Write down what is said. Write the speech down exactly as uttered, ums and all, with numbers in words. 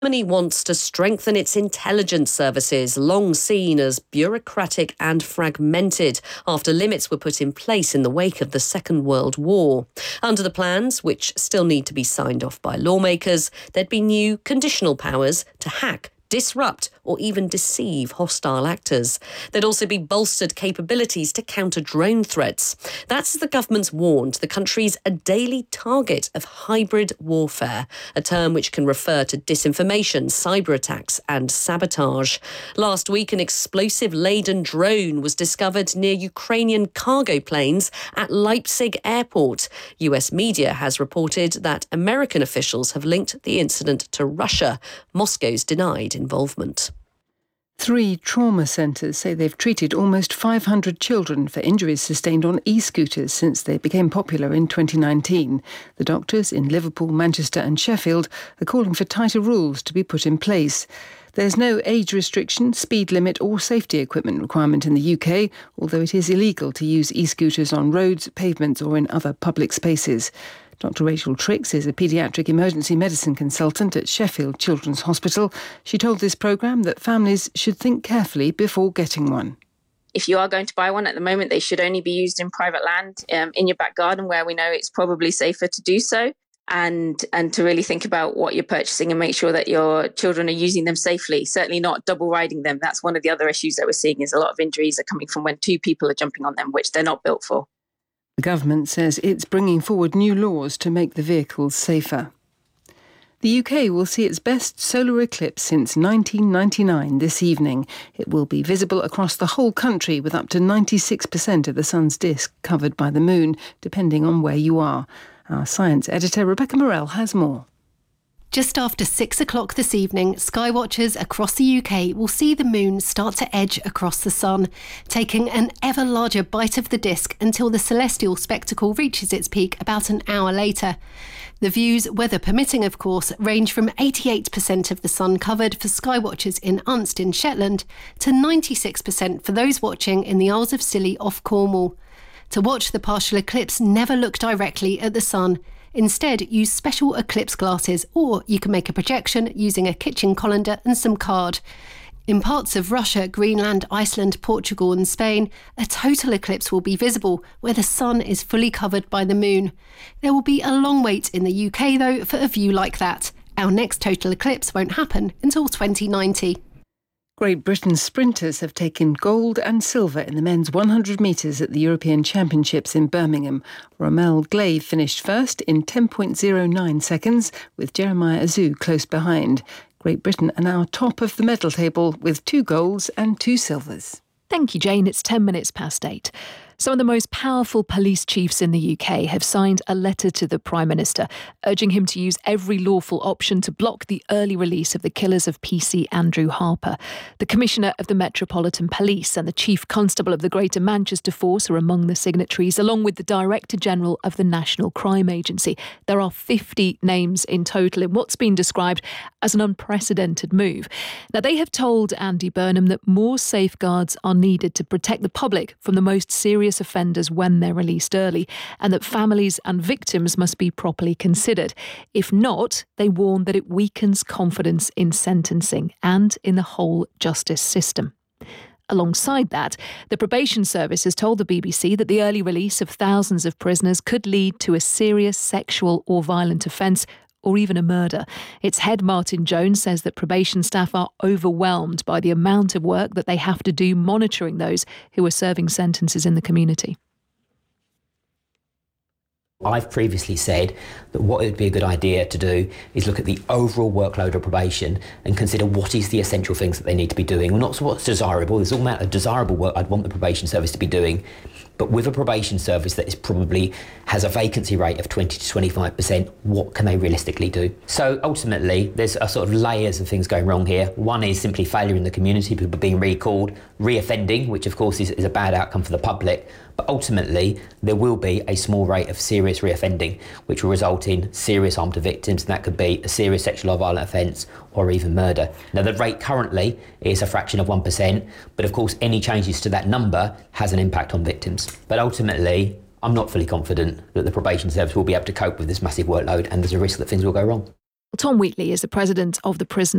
Germany wants to strengthen its intelligence services, long seen as bureaucratic and fragmented, after limits were put in place in the wake of the Second World War. Under the plans, which still need to be signed off by lawmakers, there'd be new conditional powers to hack, disrupt or even deceive hostile actors. There'd also be bolstered capabilities to counter drone threats. That's as the government's warned the country's a daily target of hybrid warfare, a term which can refer to disinformation, cyber attacks and sabotage. Last week, an explosive-laden drone was discovered near Ukrainian cargo planes at Leipzig airport. U S media has reported that American officials have linked the incident to Russia. Moscow's denied involvement. Three trauma centres say they've treated almost five hundred children for injuries sustained on e-scooters since they became popular in twenty nineteen. The doctors in Liverpool, Manchester and Sheffield are calling for tighter rules to be put in place. There's no age restriction, speed limit or safety equipment requirement in the U K, although it is illegal to use e-scooters on roads, pavements or in other public spaces. Doctor Rachel Trix is a paediatric emergency medicine consultant at Sheffield Children's Hospital. She told this programme that families should think carefully before getting one. If you are going to buy one at the moment, they should only be used in private land, um, in your back garden where we know it's probably safer to do so, and and to really think about what you're purchasing and make sure that your children are using them safely, certainly not double riding them. That's one of the other issues that we're seeing, is a lot of injuries are coming from when two people are jumping on them, which they're not built for. The government says it's bringing forward new laws to make the vehicles safer. The U K will see its best solar eclipse since nineteen ninety-nine this evening. It will be visible across the whole country with up to ninety-six percent of the sun's disk covered by the moon, depending on where you are. Our science editor Rebecca Morell has more. Just after six o'clock this evening, skywatchers across the U K will see the moon start to edge across the sun, taking an ever larger bite of the disk until the celestial spectacle reaches its peak about an hour later. The views, weather permitting of course, range from eighty-eight percent of the sun covered for skywatchers in Unst in Shetland to ninety-six percent for those watching in the Isles of Scilly off Cornwall. To watch the partial eclipse, never look directly at the sun. Instead, use special eclipse glasses, or you can make a projection using a kitchen colander and some card. In parts of Russia, Greenland, Iceland, Portugal and Spain, a total eclipse will be visible, where the sun is fully covered by the moon. There will be a long wait in the U K, though, for a view like that. Our next total eclipse won't happen until twenty ninety. Great Britain's sprinters have taken gold and silver in the men's one hundred metres at the European Championships in Birmingham. Romel Glave finished first in ten point oh nine seconds, with Jeremiah Azu close behind. Great Britain are now top of the medal table with two golds and two silvers. Thank you, Jane. It's ten minutes past eight. Some of the most powerful police chiefs in the U K have signed a letter to the Prime Minister, urging him to use every lawful option to block the early release of the killers of P C Andrew Harper. The Commissioner of the Metropolitan Police and the Chief Constable of the Greater Manchester Force are among the signatories, along with the Director General of the National Crime Agency. There are fifty names in total in what's been described as an unprecedented move. Now, they have told Andy Burnham that more safeguards are needed to protect the public from the most serious offenders when they're released early, and that families and victims must be properly considered. If not, they warn that it weakens confidence in sentencing and in the whole justice system. Alongside that, the Probation Service has told the B B C that the early release of thousands of prisoners could lead to a serious sexual or violent offence, or even a murder. Its head, Martin Jones, says that probation staff are overwhelmed by the amount of work that they have to do monitoring those who are serving sentences in the community. I've previously said that what it would be a good idea to do is look at the overall workload of probation and consider what is the essential things that they need to be doing, not what's desirable. There's all amount of desirable work I'd want the probation service to be doing, but with a probation service that is probably has a vacancy rate of twenty to twenty-five percent, what can they realistically do? So ultimately, there's a sort of layers of things going wrong here. One is simply failure in the community, people being recalled, reoffending, which of course is, is a bad outcome for the public. But ultimately, there will be a small rate of serious reoffending, which will result in serious harm to victims, and that could be a serious sexual or violent offence or even murder. Now, the rate currently is a fraction of one percent, but of course, any changes to that number has an impact on victims. But ultimately, I'm not fully confident that the probation service will be able to cope with this massive workload, and there's a risk that things will go wrong. Tom Wheatley is the president of the Prison